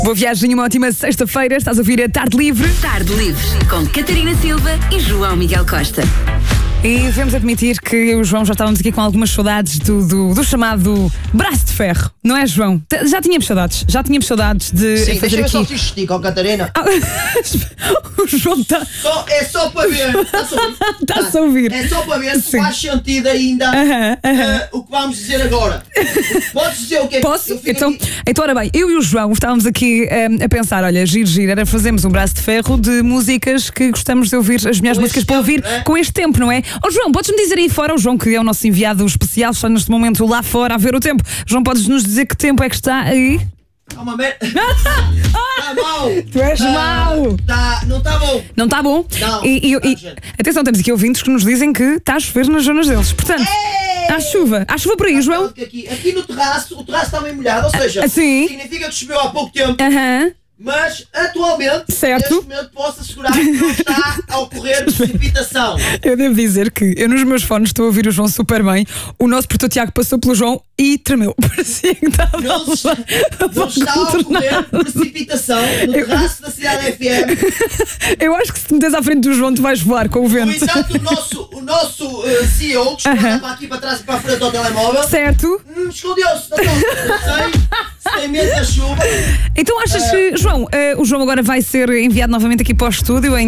Boa viagem, uma ótima sexta-feira. Estás a ouvir a Tarde Livre. Tarde Livre, com Catarina Silva e João Miguel Costa. E devemos admitir que eu e o João já estávamos aqui com algumas saudades do chamado braço de ferro, não é, João? Já tínhamos saudades de Sim, fazer deixa-me aqui. só te esticar, Catarina. O João está É só para ver. a ouvir. É só para ver se Sim. faz sentido ainda o que vamos dizer agora. Podes dizer o que é? Posso? Eu fico Então, aqui- ora bem, eu e o João estávamos aqui a pensar, olha, giro, era fazermos um braço de ferro de músicas que gostamos de ouvir, as melhores Com músicas este para ouvir tempo, não é? com este tempo, não é? Ó João, podes-me dizer aí fora, o João que é o nosso enviado especial, está neste momento lá fora a ver o tempo. João, podes-nos dizer que tempo é que está aí? Está uma merda. Está mau. Tu és mau. Não está bom. Não está bom? Não, E, gente. atenção, temos aqui ouvintes que nos dizem que está a chover nas zonas deles. Portanto, há chuva por aí, João? Aqui no terraço, o terraço está meio molhado, ou seja, sim. significa que choveu há pouco tempo. Aham. Mas, atualmente, Certo. neste momento, posso assegurar que não está a ocorrer precipitação. Eu devo dizer que eu nos meus fones estou a ouvir o João super bem. O nosso produtor Tiago passou pelo João e tremeu. Parecia que estava Não está a ocorrer precipitação no terraço da Cidade FM. Eu acho que se te metes à frente do João, tu vais voar com o No vento. entanto, o nosso CEO, que está para aqui para trás e para a frente do telemóvel, Certo? escondeu-se. Não sei se tem medo da chuva. Então achas que, João, o João agora vai ser enviado novamente aqui para o estúdio em